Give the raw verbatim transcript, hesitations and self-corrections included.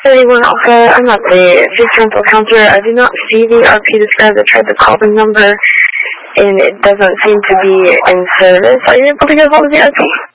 Anyone Alpha, I'm at the fixed rental counter. I do not see the R P described. I tried to call the number, and it doesn't seem to be in service. Are you able to get hold of the R P?